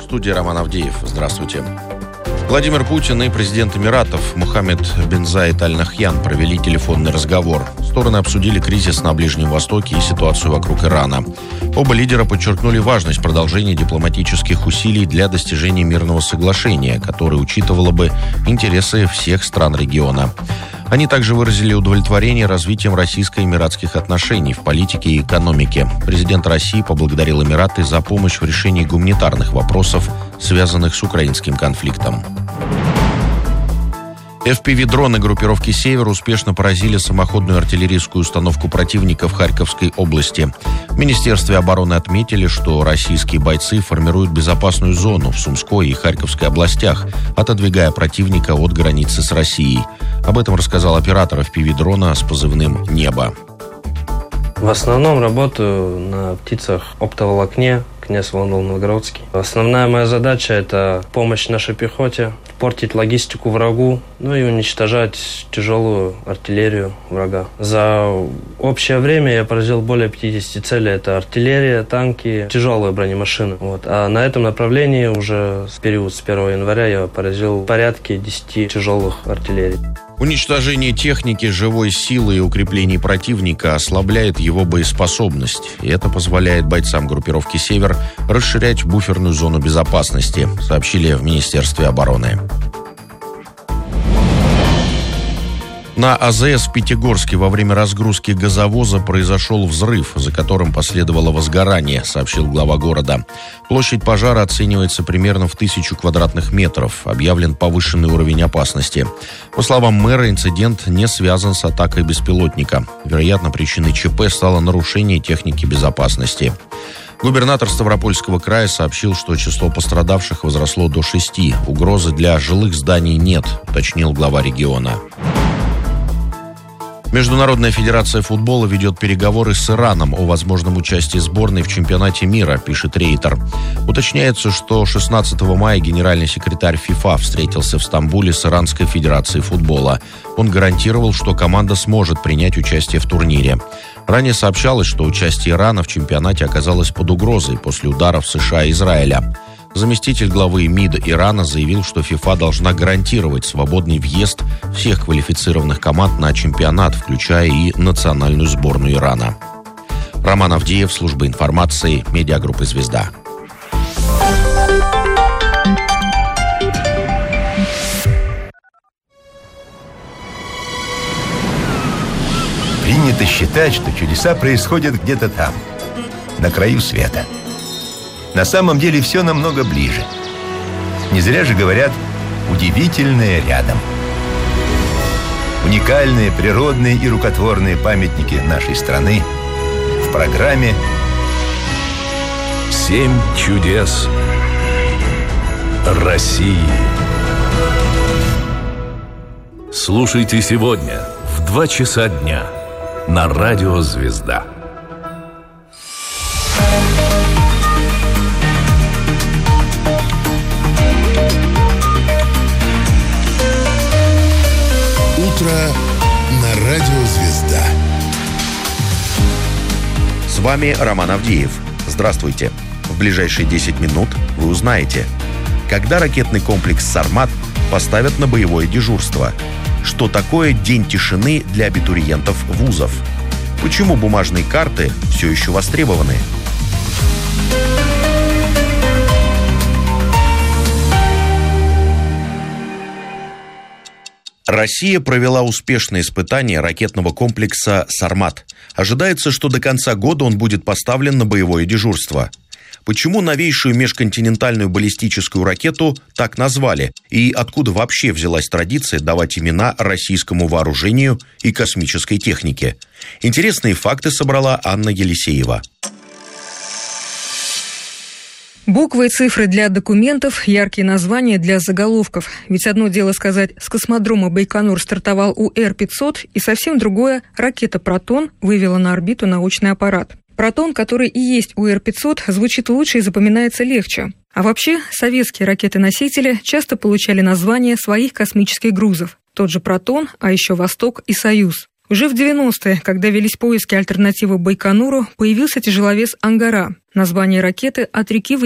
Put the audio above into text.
студии Роман Авдеев. Здравствуйте. Владимир Путин и президент Эмиратов Мохаммед бен Заид Аль Нахьян провели телефонный разговор. Стороны обсудили кризис на Ближнем Востоке и ситуацию вокруг Ирана. Оба лидера подчеркнули важность продолжения дипломатических усилий для достижения мирного соглашения, которое учитывало бы интересы всех стран региона. Они также выразили удовлетворение развитием российско-эмиратских отношений в политике и экономике. Президент России поблагодарил Эмираты за помощь в решении гуманитарных вопросов, связанных с украинским конфликтом. FPV-дроны группировки «Север» успешно поразили самоходную артиллерийскую установку противника в Харьковской области. В Министерстве обороны отметили, что российские бойцы формируют безопасную зону в Сумской и Харьковской областях, отодвигая противника от границы с Россией. Об этом рассказал оператор FPV-дрона с позывным «Небо». В основном работаю на птицах оптоволокне, князь Волновоградский. Основная моя задача – это помощь нашей пехоте, портить логистику врагу, и уничтожать тяжелую артиллерию врага. За общее время я поразил более 50 целей. Это артиллерия, танки, тяжелые бронемашины. А на этом направлении уже с периода с 1 января я поразил порядка 10 тяжелых артиллерий. Уничтожение техники, живой силы и укреплений противника ослабляет его боеспособность. И это позволяет бойцам группировки «Север» расширять буферную зону безопасности, сообщили в Министерстве обороны. На АЗС в Пятигорске во время разгрузки газовоза произошел взрыв, за которым последовало возгорание, сообщил глава города. Площадь пожара оценивается примерно в 1000 квадратных метров. Объявлен повышенный уровень опасности. По словам мэра, инцидент не связан с атакой беспилотника. Вероятно, причиной ЧП стало нарушение техники безопасности. Губернатор Ставропольского края сообщил, что число пострадавших возросло до 6. Угрозы для жилых зданий нет, уточнил глава региона. Международная федерация футбола ведет переговоры с Ираном о возможном участии сборной в чемпионате мира, пишет Рейтер. Уточняется, что 16 мая генеральный секретарь ФИФА встретился в Стамбуле с Иранской федерацией футбола. Он гарантировал, что команда сможет принять участие в турнире. Ранее сообщалось, что участие Ирана в чемпионате оказалось под угрозой после ударов США и Израиля. Заместитель главы МИД Ирана заявил, что ФИФА должна гарантировать свободный въезд всех квалифицированных команд на чемпионат, включая и национальную сборную Ирана. Роман Авдеев, служба информации, медиагруппы «Звезда». Принято считать, что чудеса происходят где-то там, на краю света. На самом деле все намного ближе. Не зря же говорят «удивительное рядом». Уникальные природные и рукотворные памятники нашей страны в программе «7 чудес России». Слушайте сегодня в 2 часа дня на радио «Звезда». Утро на радио «Звезда». С вами Роман Авдеев. Здравствуйте. В ближайшие 10 минут вы узнаете, когда ракетный комплекс «Сармат» поставят на боевое дежурство, что такое День тишины для абитуриентов вузов, почему бумажные карты все еще востребованы. Россия провела успешное испытание ракетного комплекса «Сармат». Ожидается, что до конца года он будет поставлен на боевое дежурство. Почему новейшую межконтинентальную баллистическую ракету так назвали? И откуда вообще взялась традиция давать имена российскому вооружению и космической технике? Интересные факты собрала Анна Елисеева. Буквы и цифры для документов, яркие названия для заголовков. Ведь одно дело сказать, с космодрома Байконур стартовал УР-500, и совсем другое – ракета «Протон» вывела на орбиту научный аппарат. «Протон», который и есть УР-500, звучит лучше и запоминается легче. А вообще, советские ракеты-носители часто получали названия своих космических грузов. Тот же «Протон», а еще «Восток» и «Союз». Уже в 90-е, когда велись поиски альтернативы Байконуру, появился тяжеловес «Ангара». Название ракеты от реки